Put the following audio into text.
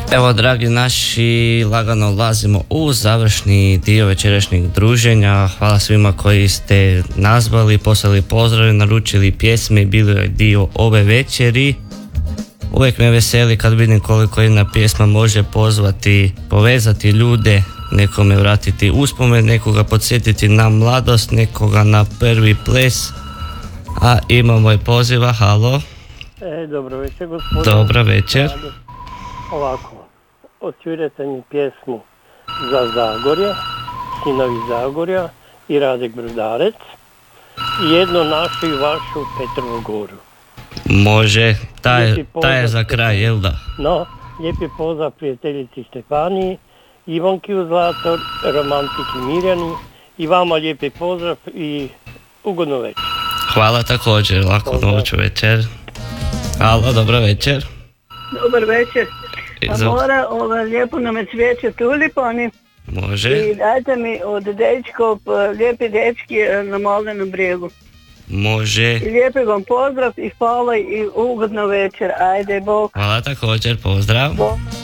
Evo, dragi naši, lagano ulazimo u završni dio večerašnjeg druženja. Hvala svima koji ste nazvali, poslali pozdrave, naručili pjesme i bili dio ove večeri. Uvijek me veseli kad vidim koliko jedna pjesma može pozvati, povezati ljude, nekome vratiti uspomen, nekoga podsjetiti na mladost, nekoga na prvi ples. A imamo i poziva, halo. Dobro večer, gospodine. Dobro večer. Ovako, odsvirajte mi pjesmu za Zagorje, Sinovi Zagorja i Radek Brodarec i jedno našu i vašu Petrovu Goru. Može, taj je za kraj, jel da? No, lijepi pozdrav prijateljici Štefaniji, Ivonki u Zlator, romantiki Mirjani i vama lijepi pozdrav i ugodno večer. Hvala također, lako noć večer. Halo, dobro večer. Dobar večer. Pa mora, lijepo nam cvijeće tulipani. Može. I dajte mi od dečkov lijepi dečki na Malvenom brijegu. Može. I lijepi vam pozdrav i hvala i ugodno večer. Ajde, Bog. Hvala također, pozdrav. Bog.